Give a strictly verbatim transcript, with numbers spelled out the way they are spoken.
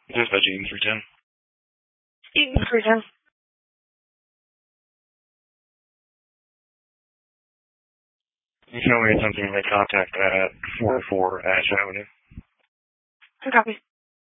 This is Eugene three ten. Eaton three ten. You can only get something to make contact at four oh four Ash Avenue. Copy.